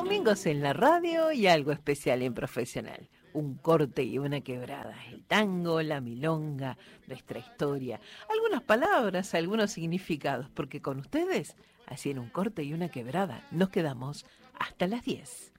domingos en la radio y algo especial en Profesional. Un corte y una quebrada. El tango, la milonga, nuestra historia. Algunas palabras, algunos significados, porque con ustedes, así en un corte y una quebrada, nos quedamos hasta las 10.